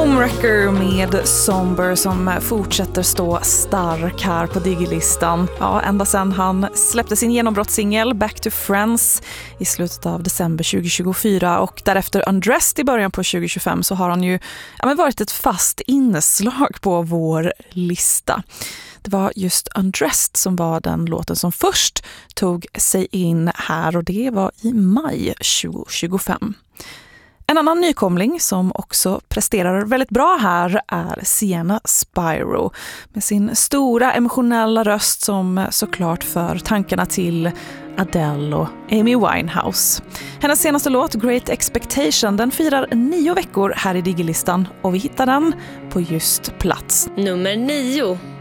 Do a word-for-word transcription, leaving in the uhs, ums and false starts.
Homewrecker med Somber som fortsätter stå stark här på Digilistan. Ja, ända sedan han släppte sin genombrottssingel Back to Friends i slutet av december tjugohundratjugofyra och därefter Undressed i början på tjugohundratjugofem så har han ju ja, men varit ett fast inslag på vår lista. Det var just Undressed som var den låten som först tog sig in här och det var i maj tjugohundratjugofem. En annan nykomling som också presterar väldigt bra här är Sienna Spyro med sin stora emotionella röst som såklart för tankarna till Adele och Amy Winehouse. Hennes senaste låt Great Expectation den firar nio veckor här i Digilistan och vi hittar den på just plats nummer nio.